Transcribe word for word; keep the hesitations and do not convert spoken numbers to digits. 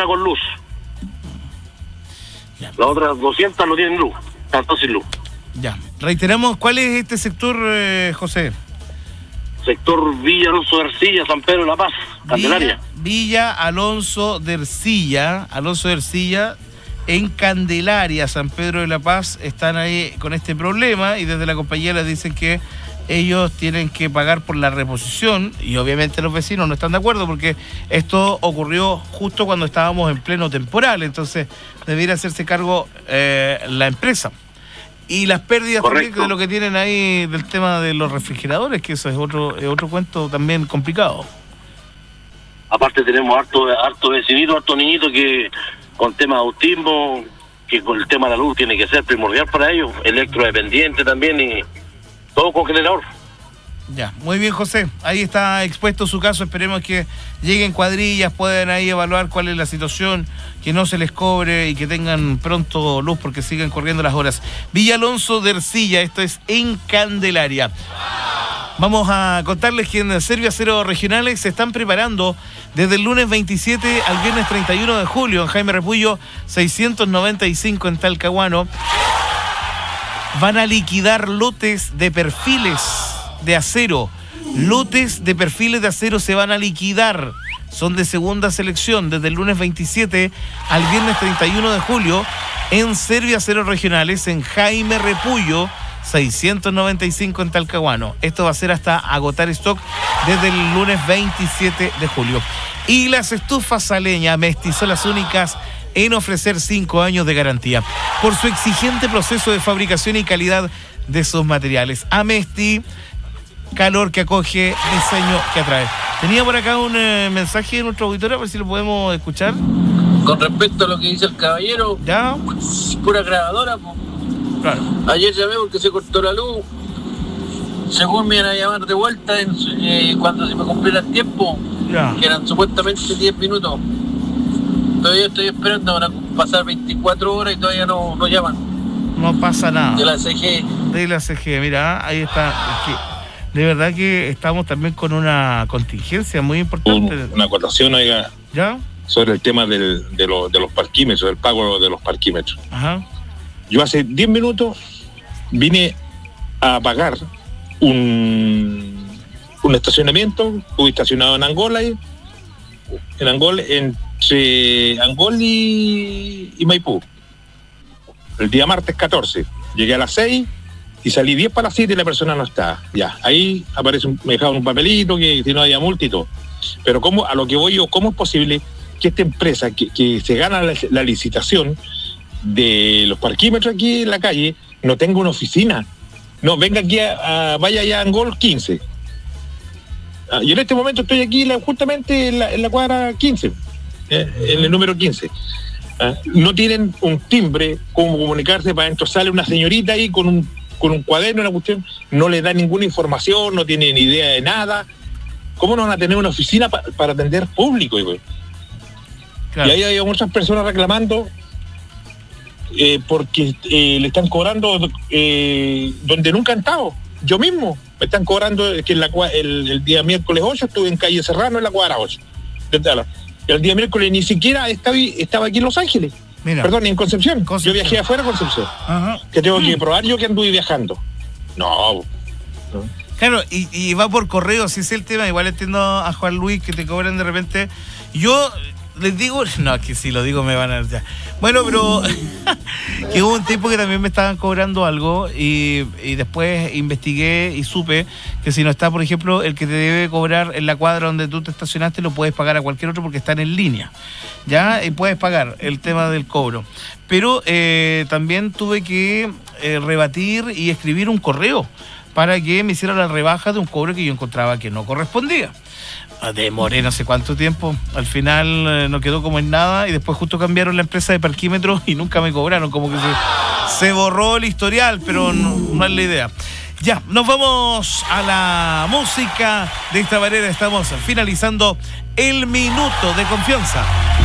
una con luz. Ya. Las otras doscientas no tienen luz, tanto sin luz. Ya. Reiteramos, ¿cuál es este sector, eh, José? Sector Villa Alonso de Ercilla, San Pedro de la Paz, Candelaria. Villa, Villa Alonso de Ercilla, Alonso de Ercilla, en Candelaria, San Pedro de la Paz, están ahí con este problema y desde la compañía les dicen que ellos tienen que pagar por la reposición y obviamente los vecinos no están de acuerdo porque esto ocurrió justo cuando estábamos en pleno temporal, entonces debiera hacerse cargo eh, la empresa. Y las pérdidas Correcto. también de lo que tienen ahí del tema de los refrigeradores, que eso es otro es otro cuento también complicado. Aparte tenemos harto, harto vecinito, harto niñito que con tema de autismo, que con el tema de la luz tiene que ser primordial para ellos, electrodependiente también y todo con generador. Ya, muy bien, José. Ahí está expuesto su caso. Esperemos que lleguen cuadrillas, puedan ahí evaluar cuál es la situación, que no se les cobre y que tengan pronto luz porque sigan corriendo las horas. Villa Alonso de Ercilla, esto es en Candelaria. Vamos a contarles que en Servio Acero Regionales se están preparando desde el lunes veintisiete al viernes treinta y uno de julio en Jaime Repullo seiscientos noventa y cinco en Talcahuano. Van a liquidar lotes de perfiles de acero. Lotes de perfiles de acero se van a liquidar. Son de segunda selección desde el lunes veintisiete al viernes treinta y uno de julio en Servio Acero Regionales en Jaime Repullo seiscientos noventa y cinco en Talcahuano. Esto va a ser hasta agotar stock desde el lunes veintisiete de julio. Y las estufas a leña Amesti son las únicas en ofrecer cinco años de garantía por su exigente proceso de fabricación y calidad de sus materiales. Amesti, calor que acoge, diseño que atrae. Tenía por acá un eh, mensaje de nuestro auditorio, a ver si lo podemos escuchar. Con respecto a lo que dice el caballero, ¿Ya? pura grabadora, po. Claro. Ayer llamé porque se cortó la luz. Según me iban a llamar de vuelta en, eh, cuando se me cumpliera el tiempo, Ya. que eran supuestamente diez minutos. Todavía estoy esperando, van a pasar veinticuatro horas y todavía no, no llaman. No pasa nada. De la C G. De la C G, mira, ahí está. Es que de verdad que estamos también con una contingencia muy importante. Un, una acotación, oiga, ¿Ya? sobre el tema del, de, lo, de los parquímetros, del pago de los parquímetros. Ajá. Yo hace diez minutos vine a pagar un, un estacionamiento, estuve estacionado en Angola, en Angola, entre Angol y, y Maipú. El día martes catorce. Llegué a las seis y salí diez para las siete y la persona no estaba. Ya, ahí aparece un, me dejaron un papelito que si no había multa y todo. Pero cómo, a lo que voy yo, ¿cómo es posible que esta empresa que, que se gana la, la licitación de los parquímetros aquí en la calle no tenga una oficina? No, venga aquí a, a vaya allá a Angol quince. Ah, y en este momento estoy aquí la, justamente en la, en la cuadra quince, eh, en el número quince. Ah, no tienen un timbre como comunicarse para adentro. Sale una señorita ahí con un, con un cuaderno, una cuestión, no le da ninguna información, no tiene ni idea de nada. ¿Cómo no van a tener una oficina pa, para atender público? Claro. Y ahí hay muchas personas reclamando eh, porque eh, le están cobrando eh, donde nunca han estado. Yo mismo me están cobrando que en la, el, el día miércoles ocho estuve en calle Serrano en la cuadra ocho. El día miércoles ni siquiera estaba, estaba aquí en Los Ángeles. Mira. Perdón, en Concepción. Concepción. Yo viajé afuera a Concepción. Ajá. Que tengo que probar yo que anduve viajando. No. no. Claro, y, y va por correo, si es el tema. Igual entiendo a Juan Luis que te cobran de repente. Yo les digo, no, que si lo digo me van a... Ya. Bueno, pero que hubo un tiempo que también me estaban cobrando algo y, y después investigué y supe que si no está, por ejemplo, el que te debe cobrar en la cuadra donde tú te estacionaste, lo puedes pagar a cualquier otro porque están en línea, ¿ya? Y puedes pagar el tema del cobro. Pero eh, también tuve que eh, rebatir y escribir un correo para que me hiciera la rebaja de un cobro que yo encontraba que no correspondía. Demoré no sé cuánto tiempo, al final eh, no quedó como en nada y después justo cambiaron la empresa de parquímetros y nunca me cobraron, como que se, se borró el historial, pero no, no es la idea. Ya, nos vamos a la música. De esta manera estamos finalizando el minuto de confianza.